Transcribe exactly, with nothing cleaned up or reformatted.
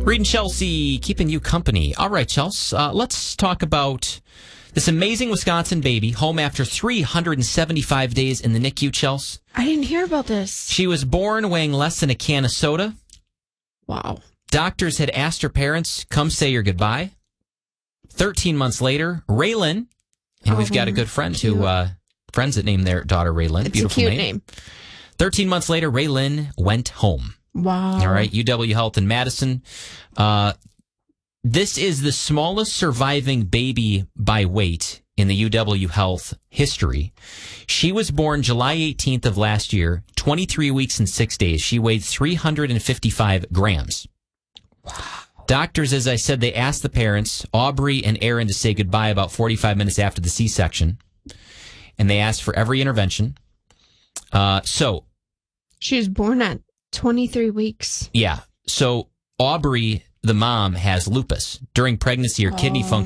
Reed and Chelsea keeping you company. All right, Chelsea, uh, let's talk about this amazing Wisconsin baby home after three hundred seventy-five days in the N I C U, Chelsea. I didn't hear about this. She was born weighing less than a can of soda. Wow. Doctors had asked her parents, come say your goodbye. thirteen months later, Raylan, and Oh, we've got a good friend cute. who, uh, friends that named their daughter Raylan. It's Beautiful a cute name. name. thirteen months later, Raylan went home. Wow. All right, U W Health in Madison. Uh, this is the smallest surviving baby by weight in the U W Health history. She was born July eighteenth of last year, twenty-three weeks and six days. She weighed three hundred fifty-five grams. Wow. Doctors, as I said, they asked the parents, Aubrey and Aaron, to say goodbye about forty-five minutes after the C-section. And they asked for every intervention. Uh, so... She was born at twenty-three weeks. Yeah. So Aubrey, the mom, has lupus. During pregnancy, her kidney Oh. function